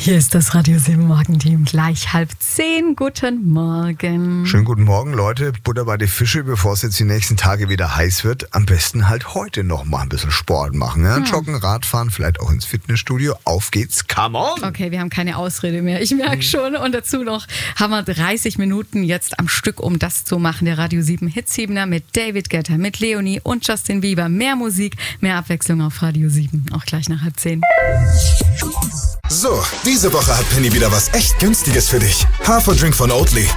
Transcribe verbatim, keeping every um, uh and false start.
Hier ist das Radio sieben Morgenteam, gleich halb zehn. Guten Morgen. Schönen guten Morgen, Leute. Butter bei die Fische, bevor es jetzt die nächsten Tage wieder heiß wird. Am besten halt heute noch mal ein bisschen Sport machen. Ja? Hm. Joggen, Radfahren, vielleicht auch ins Fitnessstudio. Auf geht's, come on! Okay, wir haben keine Ausrede mehr. Ich merke schon. Und dazu noch haben wir dreißig Minuten jetzt am Stück, um das zu machen. Der Radio sieben Hitsiebener mit David Guetta, mit Leonie und Justin Bieber. Mehr Musik, mehr Abwechslung auf Radio sieben. Auch gleich nach halb zehn. So, diese Woche hat Penny wieder was echt Günstiges für dich. Haferdrink von Oatly.